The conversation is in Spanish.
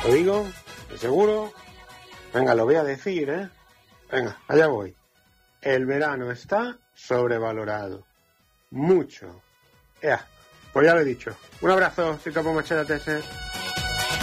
Lo digo, de seguro. Venga, lo voy a decir, ¿eh? Venga, allá voy. El verano está sobrevalorado. Mucho. Pues ya lo he dicho. Un abrazo, Cito Pomachera TS.